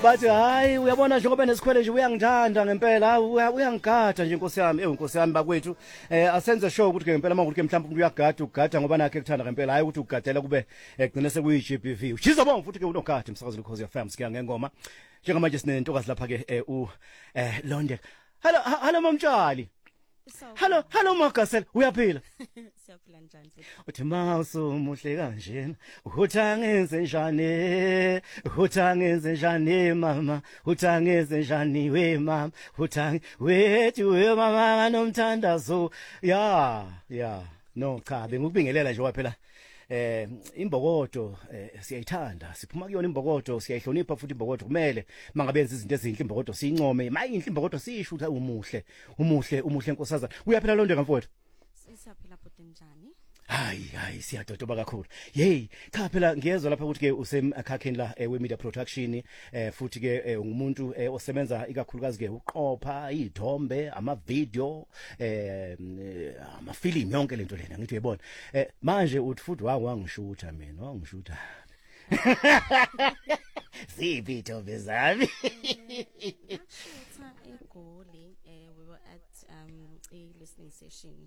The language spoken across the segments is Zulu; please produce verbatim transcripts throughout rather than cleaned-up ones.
bathi hayi uyabona njengoba nesikhwele nje uyangithanda ngempela uyangigada nje inkosi yami enkosi yami bakwethu eh asenze show ukuthi ke ngempela manje ukuthi mhlawumbe umuntu uyagada ugada ngoba nakhe kuthanda ngempela hayi ukuthi ugadela kube egcine sekuyi G B V uchizobonga futhi ke unogada umsakazo lokhozi F M siya ngengoma njengamanje sinentokazi lapha ke u eh Londe hello hello mamtshali hello hello Magasela uyaphila siyaphila njani uthi mawuso muhle kanjena uthangenze njani uthangenze njani mama uthangenze njani we mama uthange wethi we mama nomthandazo ya ya no cha bengikubingelela nje waphela eh imbokodo siyayithanda siphuma kuyona imbokodo siyayihlonipha futhi imbokodo kumele mangabenza izinto ezinhle imbokodo siyincome mayinhle imbokodo siyisho ukuthi umuhle umuhle umuhle nkosazana uyaphela Londe kamfowethu siyaphila futhi njani hayi hayi siyadodoba kakhulu hey cha phela ngiyezwa lapha ukuthi ke usemkhakheni la we media production eh futhi ke ungumuntu osebenza ikakhulukazi ke uqopha izithombe ama video eh ama film yonke lento lena ngithi uyibona eh manje uthi futhi wangishutha mina wangishutha zipi thobe zami eGoli eh we were at um a listening session.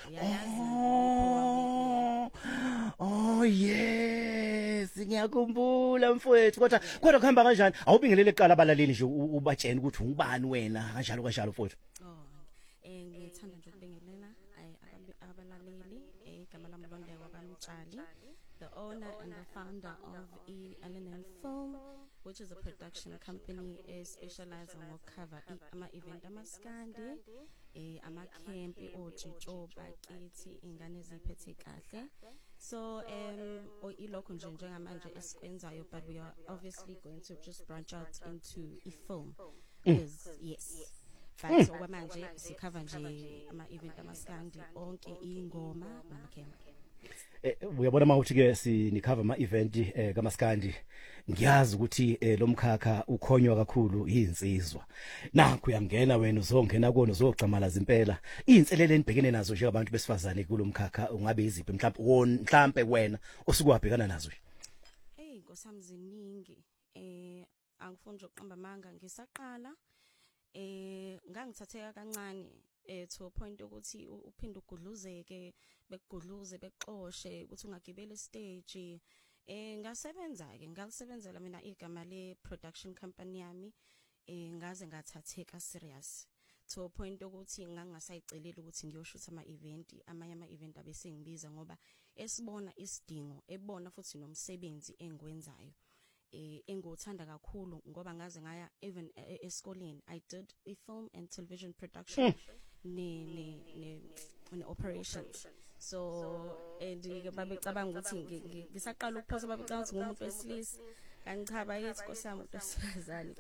Oh, oh yes ngiyakhumbula mfowethu kodwa kodwa kuhamba kanjani awubingelele eqala abalaleli nje ubatshena ukuthi ungubani wena kanjalo kanjalo mfowethu oh eh ngithanda nje ukubingelela abalaleli igama lami Londe wakamtshali the owner and the founder of E L N L Film, which is a production company uh, specialized on cover ama event amaskandi eh ama camp oJijo bakithi ingane eziphethe kahle so um o ilokho nje njengamanje esikwenzayo but we are obviously going to just branch out into a film is yes but so manje sikhava nje ama event amaskandi onke ingoma nama camp eh uyabona mawuthi ke sinicover ama event eh kaMaskandi ngiyazi ukuthi lo mkhakha ukhonywa kakhulu yinsizwa nakho uyangena wena uzongena kona uzogcamalaza impela izinselele enibhekene nazo nje abantu besifazane kulo mkhakha ungabe iziphi mhlawumbe mhlawumbe wena osukwabhekana nazo hey nkosami ziningi eh angifuni nje uqamba manga ngisaqala eh ngangithatheka kancane eh to a point ukuthi uphinde ugudluzeke bekugudluze bexoshe ukuthi ungagibela stage eh ngasebenza ke ngalisebenzela mina igama le production company yami eh ngaze ngathatheka serious to a point ukuthi ngangasayicelela ukuthi ngiyoshutha ama event amanye ama event abesengibiza ngoba esibona isidingo ebona futhi nomsebenzi engwenzayo eh engothanda kakhulu ngoba ngaze ngaya even esikoleni I did a film and television production ne ne ne operations so and babecabanga ukuthi ngisaqala ukuphosa babecabanga ukuthi ngumuntu wesilisa kangichaba yethi nkosami uSizazani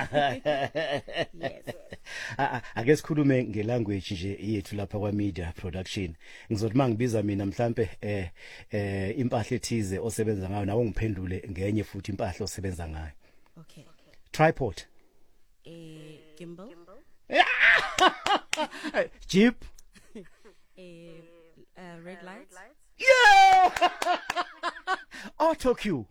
yes ake sikhulume ngelanguage nje yethu lapha kwa media production ngizothi mangibiza mina mhlambe eh eh impahla ethize osebenza ngayo nawe ngiphendule ngenye futhi impahla osebenza ngayo okay tripod eh gimbal jeep eh uh, red lights yeah auto cue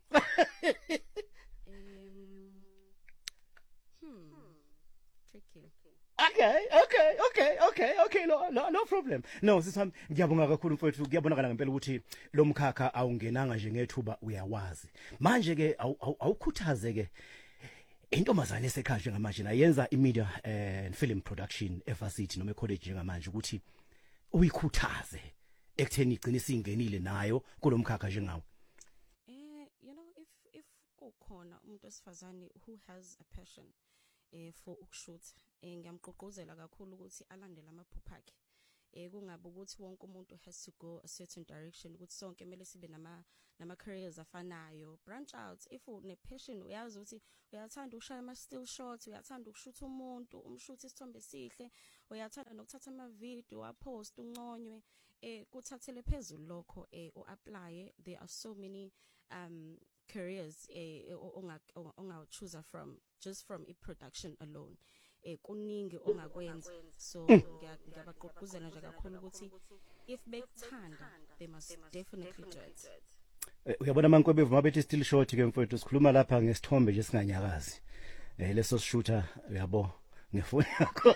Okay, okay, okay, okay, okay, no, no, no problem. No, sisami ngiyabonga kakhulu mfowethu, kuyabonakala ngempela ukuthi lo mkhakha awungenanga nje ngethuba uyawazi. Manje ke awukhuthaze ke intombazane esekhaya njengamanje na yenza imedia and film production eVarsity noma ecollege njengamanje ukuthi uyikhuthaze ekutheni igcine singenile nayo kulomkhakha njengawe. Eh, you know, if if kukhona umuntu osifazane who has a passion eh for ukushutha eh ngiyamqoqozela kakhulu ukuthi alandele amaphupho akhe eh kungabe ukuthi wonke umuntu has to go a certain direction ukuthi sonke kumele sibe nama nama careers afanayo branch out if une passion uyazi ukuthi uyathanda ukushaya ama still shots uyathanda ukushutha umuntu umshuthi isithombe sihle uyathanda nokuthatha ama video apost unconywe eh kuthathele phezulu lokho eh uapply there are so many um careers eh onga choose from just from a production alone eh kuningi ongakwenza so ngiyabaqoquzela nje kakhulu ukuthi if bekuthanda they must definitely do it. Uyabona mankwebe vuma bethi still short ke mfowethu sikhuluma lapha ngesithombe nje singanyakazi eh leso shooter uyabo ngefoni yakho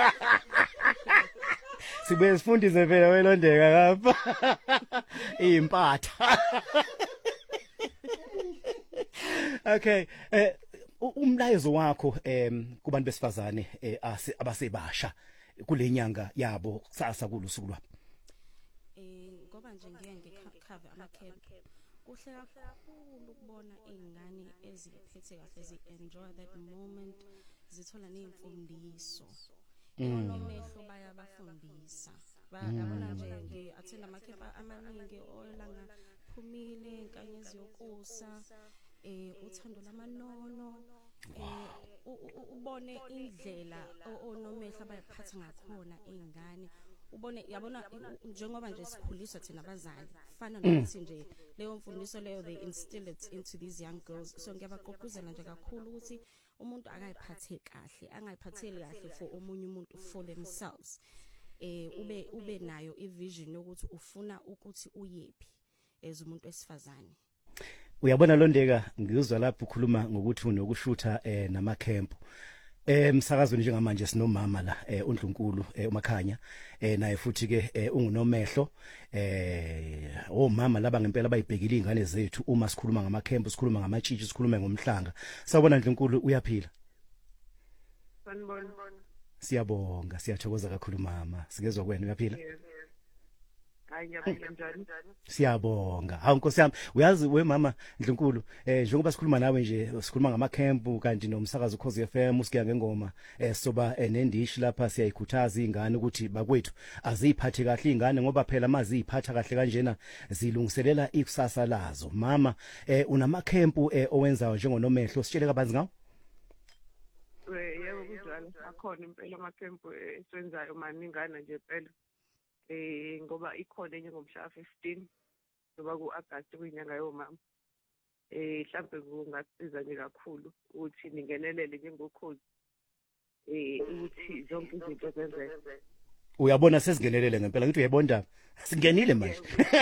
sibe sifundise phela welondeka lapha impatha okay eh umlayezo wakho em kubantu besifazane abasebasha kulenyanga yabo kusasa kulusuku lwabo eh ngoba nje ngiye ngikhave ama camp kuhle kakhulu ukubona izingane eziphethe kahle zi enjoy that moment zithola nezimfundiso onomehlo bayabafundisa bayabona nje ngiattenda ama camp amaningi olanga phumile inkanyezi yokusa eh uthando lamanono eh ubone indlela onomehla abayiphatha ngakhona izingane ubone yabona njengoba nje sikhuliswa thina abazali fana nokuthi nje leyo mfundiso leyo they instill it into these young girls so ngiyabaqoquzela nje kakhulu ukuthi umuntu akayiphathe kahle angayiphatheli kahle for omunye umuntu for themselves eh ube ube nayo ivision yokuthi ufuna ukuthi uyephi as umuntu wesifazane uyabona Londeka ngizwa lapho ukhuluma ngokuthi unokushutha eh nama camp emsakazweni njengamanje sinomama la eh uNdlunkulu eh uMakhanya eh naye futhi ke eh, ungunomehlo eh omama laba ngempela bayibhekile izingane zethu uma sikhuluma ngama camp sikhuluma ngamatshitshi sikhuluma ngomhlanga sawubona Ndlunkulu uyaphila sanibona siyabonga siyathokoza kakhulu mama sikezwe kwena uyaphila Hayiyaphila njani siyabonga hawu Nkosi yami uyazi we mama Ndlunkulu eh njengoba sikhuluma nawe nje sikhuluma ngama camp kanti nomsakazo Ukhozi F M usiya ngengoma eh soba nendishi lapha siyayikhuthaza izingane ukuthi bakwethu aziphathe kahle izingane ngoba phela maziphatha kahle kanjena zilungiselela ikusasa lazo mama eh unama camp eh owenzayo njengonomehlo sitshele kabanzi ngawo yebo kunjalo akhona impela ama camp esiwenzayo maningana nje phela eh ngoba ikhona enye ngomhla fifteen ngoba kuAugust kuyinyanga yomama eh mhlambe kungasiza nje kakhulu ukuthi ningenelele njengokhozi eh ukuthi zonke izinto zenzeke uyabona sesingenelele ngempela ngithi uyayibona singenile manje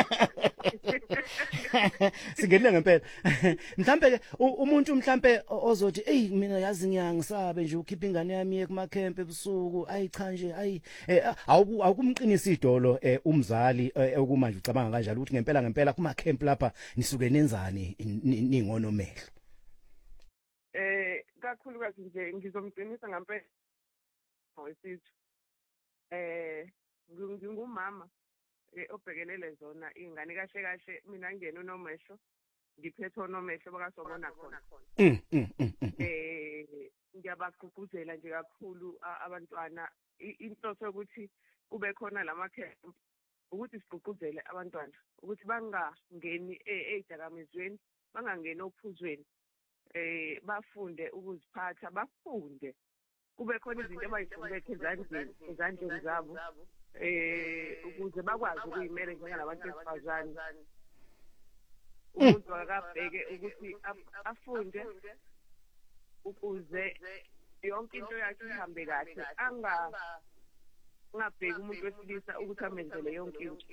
singenile ngempela mhlambe ke umuntu mhlambe ozothi hey mina yazi ngiyangisabe nje ukhipha ingane yami ekuma camp ebusuku ayi cha nje ayi awukumqinisa idolo umzali okumanje ucabanga kanjalo ukuthi ngempela ngempela kuma camp lapha nisuke nenzani ningonomehlo eh kakhulu kazi nje ngizomqinisa ngempela wesithu eh ngingumama obhekelele zona ingane kahle kahle mina ngene unomehlo ngiphethe unomehlo bakasobona khona eh ngiyabaqhuquzela nje kakhulu abantwana inhloso ukuthi kube khona lama camp ukuthi siqhuquzele abantwana ukuthi bangangeni ezidakamizweni bangangeni ophuzweni eh bafunde ukuziphatha bafunde kube khona izinto abayifunde ezandleni ezandleni zabo eh ukuze bakwazi ukuyimela njengalabantu besifazane umuntu akabheke ukuthi afunde ukuze yonke into yakhe ihambe kahle anga ngabheki umuntu wesilisa ukuthi amenzele yonke into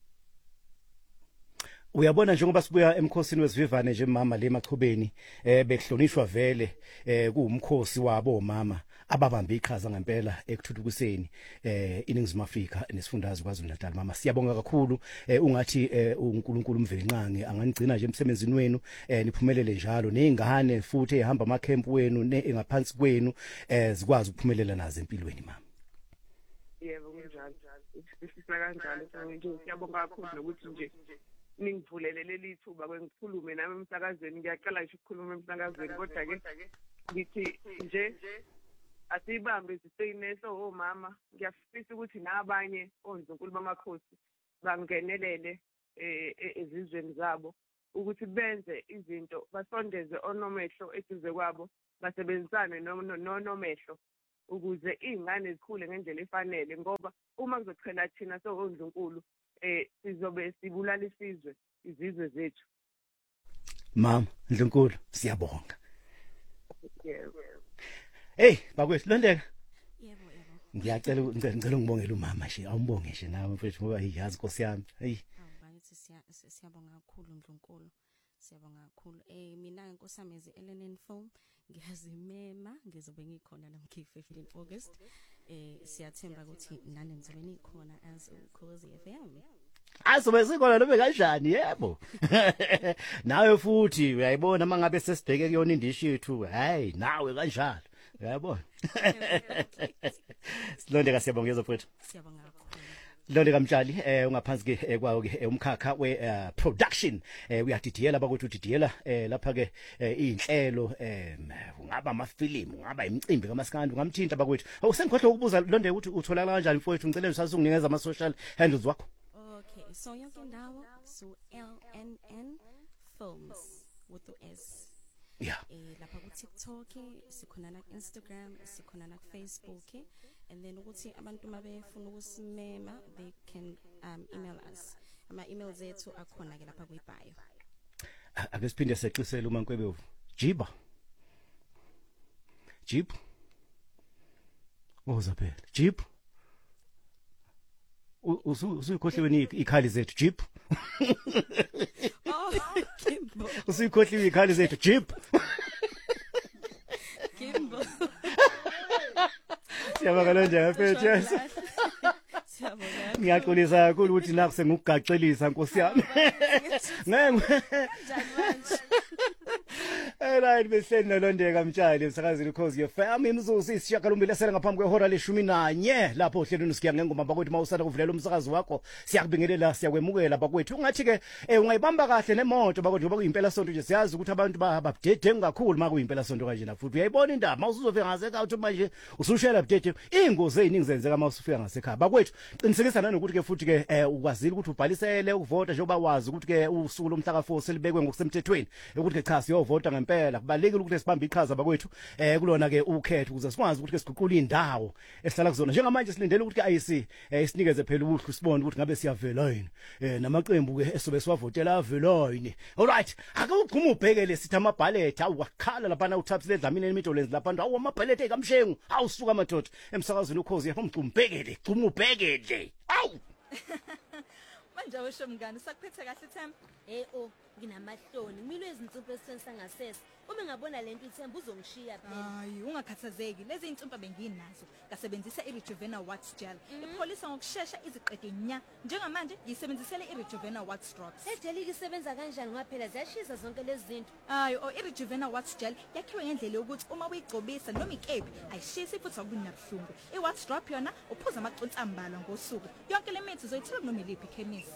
uyabona njengoba sibuya emkhosini wesivivane nje mama le machubeni eh bekuhlonishwa vele eh kuumkhosi wabo mama ababambe iqhaza ngempela ekuthuthukiseni eh iningizimu Afrika nesifundazwe kwaZulu Natal mama siyabonga kakhulu eh ungathi eh uNkulunkulu umvelinqange angangigcina nje emsebenzini wenu eh niphumelele njalo nezingane futhi ehamba ama camp wenu engaphansi kwenu eh zikwazi ukuphumelela nazo empilweni mama yebo kunjalo isifisa kanjalo nje siyabonga kakhulu nokuthi nje ningivulele leli thuba kwengikhulume nami emsakazweni ngiyaqala nje ukukhuluma emsakazweni kodwa ke ngithi nje asibambe isiqineso omama ngiyafisa ukuthi nabanye onzonkulu bamakhosi bangenelele ezizweni zabo ukuthi benze izinto basondeze onomehlo eduze kwabo basebenzisane nonomehlo ukuze izingane zikhule ngendlela efanele ngoba uma kuzochela thina soNdlunkulu eh sizobe sibulala isizwe izizwe zethu mama Ndlunkulu siyabonga yebo hey bakwethu Londeka yebo yebo ngiyacela ngicela ngibongele umama nje awumbonge nje nawe mfethu ngoba iyazi Nkosi yami hey awubayithi siyabonga kakhulu Ndlunkulu siyabonga kakhulu eh mina Nkosi yami ezi L N N Film ngiyazimema ngizobe ngikhona namkhi fifteen August eh siyathemba ukuthi nani nizobe nikhona as Ukhozi F M. Azobe sikhona noma kanjani yebo. Nawe futhi uyayibona mangabe sesibheke kuyona indishi yethu hayi nawe kanjalo uyayibona. Silondeka siyabongeza mfowethu. Siyabonga kakhulu. Londeka Mtshali eh ungaphansi ke kwawo ke umkhakha we production eh uyadidiyela bakwethu udidiyela eh lapha ke inhlelo eh ungaba amafilimu ungaba imicimbi kamaskandi ungamthinta bakwethu awusengikhohle ukubuza Londeka ukuthi utholakala kanjani mfowethu ngicela usase unginikeza ama social handles wakho. Okay, so yonke indawo so L N N Films with the S. Yeah. Eh lapha ku TikTok, sikhona na Instagram, sikhona na Facebook, and then ukuthi abantu mabefuna ukusimema they can um email us. Ama emails ethu akhona ke lapha kwi-bio. Ake siphinde sexisele uma Nkwebevu. Jiba. Jib. Woza phela. Jib. Usuyikhohliwe ikhali zethu Jib. Oh, Kimbo. Usuyikhohliwe ikhali zethu Jib. Kimbo. Siyabonga Londeka mfethu yes. Siyabonga. Ngiyaxolisa kakhulu ukuthi naku sengukugaxelisa Nkosi yami. Ngeke Kanjani manje? Alright bese nolondeka Mtshali emsakazini Ukhozi F M imzuzu isishiyagalombili esele ngaphambi kwehora leshumi nanye lapho ohlelweni siya ngengoma bakwethu mawusanda kuvulela umsakazi wakho siyakubingelela siyakwemukela bakwethu ungathi ke ungayibamba kahle nemoto bakwethu ngoba kuyimpela sonto nje siyazi ukuthi abantu bababudede kakhulu makuyimpela sonto kanje na futhi uyayibona indaba mawusuzofika ngasekhaya uthi manje usushela budede ingozi eziningi zenzeka mawusufika ngasekhaya bakwethu qinisekisa nanokuthi ke futhi ke ukwazile ukuthi ubhalisele ukuvota njengoba wazi ukuthi ke usuku lomhla ka four selibekwe ngokusemthethweni ukuthi ke cha siyovota ngempela kubalekile ukuthi sibambe iqhaza bakwethu eh kulona ke ukhetho ukuze sikwazi ukuthi ke siguqule indawo esihlala kuzona njengamanje silindele ukuthi ke I C eh isinikeze phela ukuthi sibone ukuthi ngabe siyavela yini eh namaqembu ke esobe siwavotela avela yini. Alright ake ugcuma ubhekele sithi ama ballot awakhala lapha na uthapsile dlamini eMidlands lapha awu ama ballot ekamshengu awusuka amadoda emsakazweni Ukhozi yapha umgcumbhekele gcuma ubhekele awu manje awesho mngani sakuphethe kahle Themba eh oh nginamahloni kumile izinsumpa esithenisa ngasese uma ngabona lento uThemba uzongishiya phela hayi ungakhathazeki lezi insumpa benginazo ngasebenzisa iRejuvena Wax Gel ipholisa ngokusheshsha iziqede nya njengamanje ngiyisebenzisele iRejuvena Wax Drops ejeli isebenza kanjani ngaphela ziyashisa zonke lezi zinto hayi o iRejuvena Wax Gel yakhiwe ngendlela yokuthi uma uyigcobisa noma ikepi ayishisi futhi akubi nabuhlungu iWax Drop yona uphuza amaconsi ambalwa ngosuku yonke le mithi uzoyithola noma iliphi ikhemisi.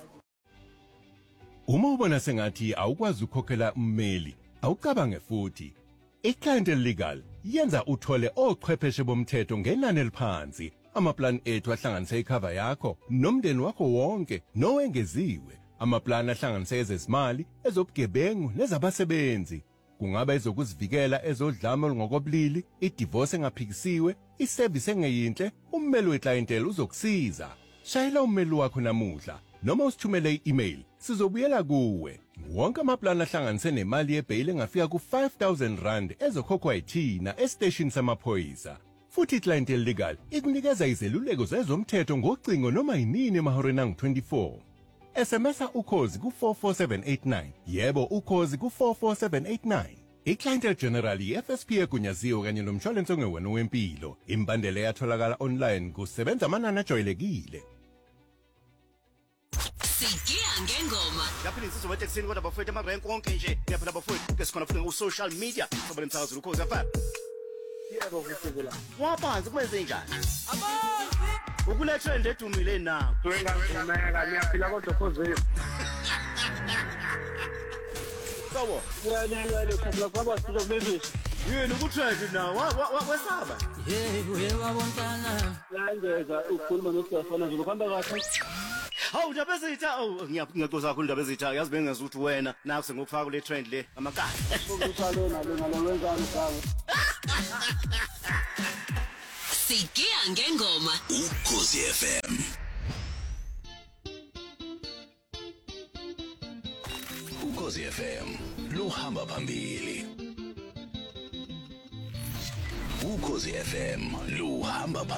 Uma ubona sengathi awukwazi ukukhokhela ummeli awucabange futhi iClientele Legal yenza uthole ochwepheshe bomthetho ngenani eliphansi amaplan ethu ahlanganisa icover yakho nomndeni wakho wonke nowengeziwe amaplan ahlanganisa ezezimali ezobugebengu nezabasebenzi kungaba ezokuzivikela ezodlame olungokobulili idivorce engaphikisiwe iservice engeyinhle ummeli weClientele uzokusiza shayela ummeli wakho namuhla noma usithumele i-email sizobuyela kuwe wonke amaplan ahlanganise nemali yebail engafika ku five thousand rand ezokhokhwa yithina estation samaphoyisa futhi iClientele Legal ikunikeza izeluleko zezomthetho ngocingo noma yinini emahoreni angu twenty-four S M S Ukhozi ku four four seven eight nine yebo Ukhozi ku four four seven eight nine iClientele General F S P egunyaziwe kanye nomshwalense ongewena wempilo imbandela yatholakala online kusebenza amanani ajwayelekile. Sikia ngengoma. Lapha insizwa weTexini kodwa bafowethu ama-rank wonke nje. Ngiyapha bafowethu ke sikhona futhi ku-social media. Sobe emsakazo Ukhozi F M. Yebo mfowethu la. Waphansi kumenze njani? Abanzi. Ukule trend edumile na. Ngiyangena ngiyaphila kodwa Ukhozi. Sawo. Ngiyalele khona kwaba sizokuvezisa. Yini ukutrend na wesaba? Hey uyewabonana. Yangeza ukukhuluma nosifana nje ukuhamba kahle. Hawu ndaba ezitha awu ngiyaxoza kakhulu ndaba ezitha yazi bengazi ukuthi wena naku sengokufaka kule trend le amakhala. Ukuthalo nalo ngalo wenzani sawo. Sikia ngengoma. Ukhozi F M. Ukhozi F M luhamba phambili. Ukhozi F M luhamba phambili.